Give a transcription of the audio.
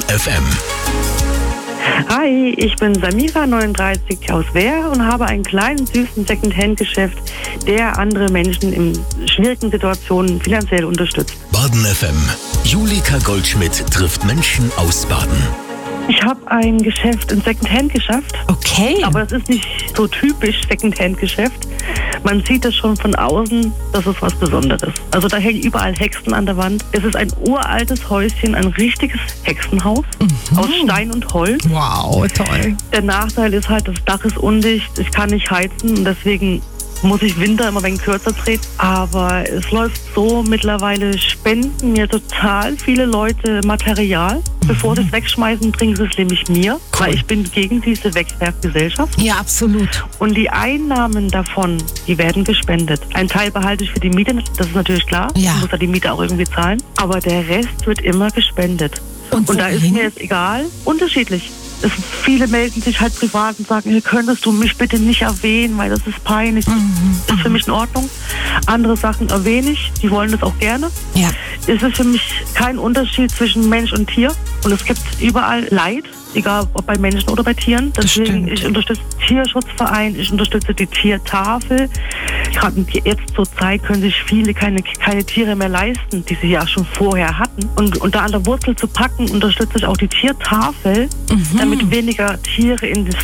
FM. Hi, ich bin Samira, 39, aus Wehr und habe einen kleinen, süßen Second-Hand-Geschäft, der andere Menschen in schwierigen Situationen finanziell unterstützt. Baden FM. Julika Goldschmidt trifft Menschen aus Baden. Ich habe ein Geschäft, ein Second-Hand-Geschäft. Okay. Aber das ist nicht so typisch Second-Hand-Geschäft. Man sieht es schon von außen, das ist was Besonderes. Also da hängen überall Hexen an der Wand. Es ist ein uraltes Häuschen, ein richtiges Hexenhaus aus Stein und Holz. Wow, toll. Der Nachteil ist halt, das Dach ist undicht, ich kann nicht heizen und deswegen muss ich Winter immer ein wenig kürzer treten. Aber es läuft so, mittlerweile spenden mir total viele Leute Material. Bevor sie es wegschmeißen, bringen sie es nämlich mir. Cool. Weil ich bin gegen diese Wegwerfgesellschaft. Ja, absolut. Und die Einnahmen davon, die werden gespendet. Ein Teil behalte ich für die Miete, das ist natürlich klar. Ja. Ich muss ja die Miete auch irgendwie zahlen. Aber der Rest wird immer gespendet. Und da ist wohin? mir jetzt egal, unterschiedlich. Viele melden sich halt privat und sagen, hier könntest du mich bitte nicht erwähnen, weil das ist peinlich. Das ist für mich in Ordnung. Andere Sachen erwähne ich, die wollen das auch gerne. Ja. Es ist für mich kein Unterschied zwischen Mensch und Tier. Und es gibt überall Leid, egal ob bei Menschen oder bei Tieren. Deswegen, stimmt. ich unterstütze den Tierschutzverein, ich unterstütze die Tiertafel. Gerade jetzt zur Zeit können sich viele keine Tiere mehr leisten, die sie ja schon vorher hatten. Und unter an der Wurzel zu packen, unterstütze ich auch die Tiertafel, damit weniger Tiere in das